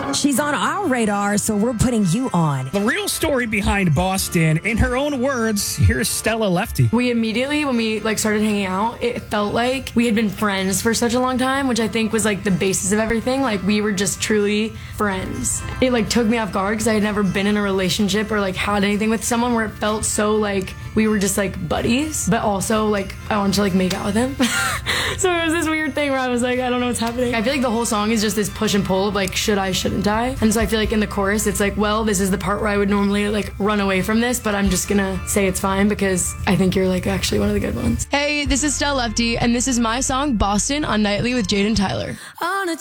She's on our radar, so we're putting you on. The real story behind Boston, in her own words, here's Stella Lefty. We immediately, when we started hanging out, it felt like we had been friends for such a long time, which I think was the basis of everything. We were just truly friends. It took me off guard because I had never been in a relationship or had anything with someone where it felt so we were just buddies, but also I wanted to make out with him. So it was this weird thing where I was I don't know what's happening. I feel the whole song is just this push and pull of should I, shouldn't I? And so I feel in the chorus it's well, this is the part where I would normally run away from this, but I'm just gonna say it's fine because I think you're actually one of the good ones. Hey, this is Stella Lefty, and this is my song Boston on Nightly with Jaden Tyler. On a